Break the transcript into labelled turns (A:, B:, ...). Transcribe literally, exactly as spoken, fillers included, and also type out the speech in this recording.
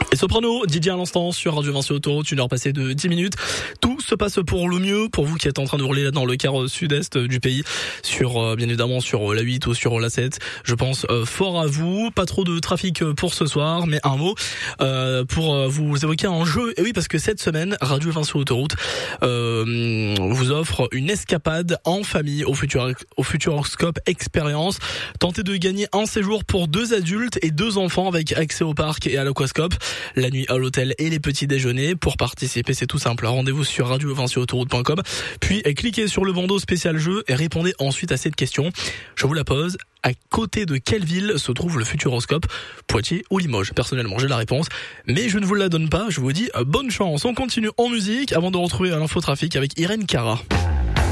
A: Et Soprano, D J à l'instant sur Radio Vinci Autoroute, une heure passée de dix minutes. Tout se passe pour le mieux pour vous qui êtes en train de rouler là dans le quart sud-est du pays, sur euh, bien évidemment sur la huit ou sur la sept. Je pense euh, fort à vous. Pas trop de trafic pour ce soir, mais un mot euh, pour euh, vous évoquer un jeu. Et oui, parce que cette semaine, Radio Vinci Autoroute euh, vous offre une escapade en famille au Futur au Futuroscope Experience. Tentez de gagner un séjour pour deux adultes et deux enfants avec accès au parc et à l'aquascope, la nuit à l'hôtel et les petits déjeuners. Pour participer, c'est tout simple. Rendez-vous sur radio vinci autoroute point com, puis cliquez sur le bandeau spécial jeu et répondez ensuite à cette question. Je vous la pose. À côté de quelle ville se trouve le Futuroscope? Poitiers ou Limoges? Personnellement, j'ai la réponse, mais je ne vous la donne pas. Je vous dis bonne chance. On continue en musique avant de retrouver l'infotrafic avec Irène Cara.